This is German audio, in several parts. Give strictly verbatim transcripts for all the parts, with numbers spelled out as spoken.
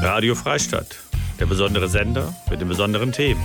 Radio Freistadt, der besondere Sender mit den besonderen Themen.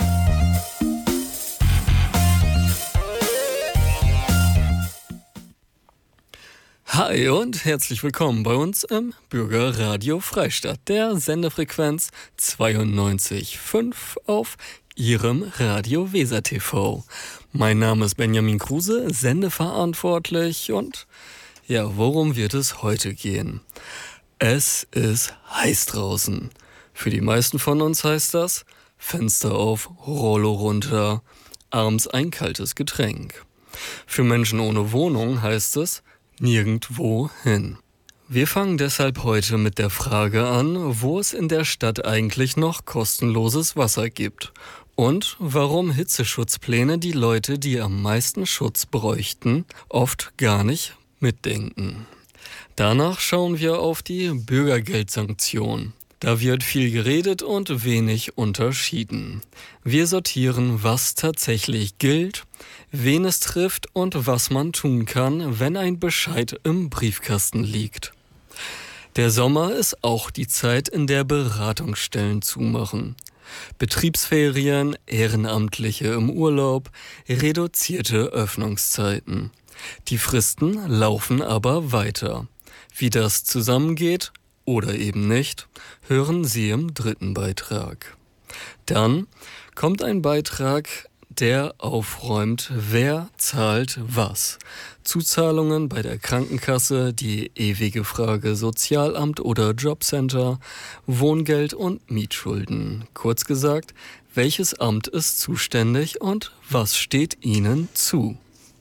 Hi und herzlich willkommen bei uns im Bürgerradio Freistadt, der Sendefrequenz zweiundneunzig Komma fünf auf Ihrem Radio Weser T V. Mein Name ist Benjamin Kruse, sendeverantwortlich und ja, worum wird es heute gehen? Es ist heiß draußen. Für die meisten von uns heißt das Fenster auf, Rollo runter, abends ein kaltes Getränk. Für Menschen ohne Wohnung heißt es nirgendwo hin. Wir fangen deshalb heute mit der Frage an, wo es in der Stadt eigentlich noch kostenloses Wasser gibt und warum Hitzeschutzpläne die Leute, die am meisten Schutz bräuchten, oft gar nicht mitdenken. Danach schauen wir auf die Bürgergeldsanktion. Da wird viel geredet und wenig unterschieden. Wir sortieren, was tatsächlich gilt, wen es trifft und was man tun kann, wenn ein Bescheid im Briefkasten liegt. Der Sommer ist auch die Zeit, in der Beratungsstellen zumachen. Betriebsferien, Ehrenamtliche im Urlaub, reduzierte Öffnungszeiten. Die Fristen laufen aber weiter. Wie das zusammengeht oder eben nicht, hören Sie im dritten Beitrag. Dann kommt ein Beitrag, der aufräumt, wer zahlt was. Zuzahlungen bei der Krankenkasse, die ewige Frage Sozialamt oder Jobcenter, Wohngeld und Mietschulden. Kurz gesagt, welches Amt ist zuständig und was steht Ihnen zu?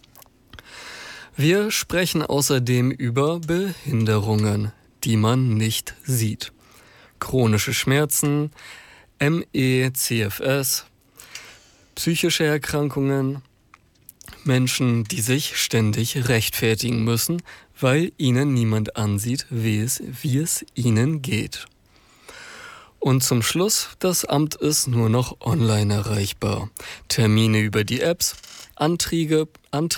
Wir sprechen außerdem über Behinderungen, die man nicht sieht. Chronische Schmerzen, M E, C F S, psychische Erkrankungen, Menschen, die sich ständig rechtfertigen müssen, weil ihnen niemand ansieht, wie es, wie es ihnen geht. Und zum Schluss, das Amt ist nur noch online erreichbar. Termine über die Apps, Anträge, Anträge